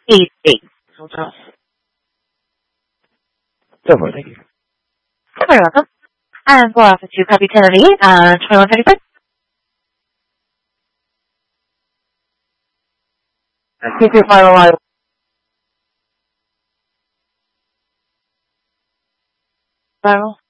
8-8. So just, Go for it, thank you. you're very welcome. And we'll offer to copy 10 of 8, 2136. Keep your final line. Viral.